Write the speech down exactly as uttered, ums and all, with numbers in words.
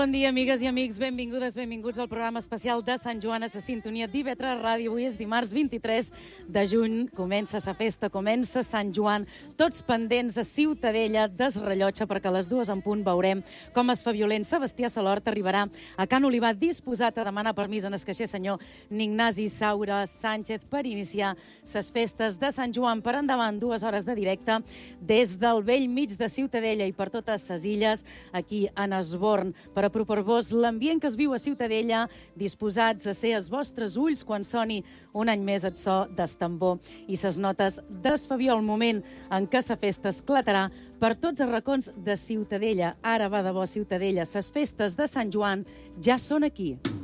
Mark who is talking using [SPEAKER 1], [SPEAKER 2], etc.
[SPEAKER 1] Bon dia, amigues i amics. Benvingudes, benvinguts al programa especial de Sant Joan a la sintonia d'I V tres Ràdio. Avui és dimarts vint-i-tres de juny. Comença la festa, comença Sant Joan. Tots pendents a Ciutadella, desrellotge, perquè a les dues en punt veurem com es fa violent. Sebastià Salort arribarà a Can Olivar disposat a demanar permís en el caixer senyor Ignasi Saura Sánchez per iniciar les festes de Sant Joan. Per endavant, dues hores de directe des del vell mig de Ciutadella i per totes les illes, aquí en Esborn, per apropar-vos l'ambient que es viu a Ciutadella, disposats a ser els vostres ulls quan soni un any més el so d'estambor i ses notes d'esfavió, el moment en què la festa esclatarà per tots els racons de Ciutadella. Ara va de bo Ciutadella, ses festes de Sant Joan ja són aquí.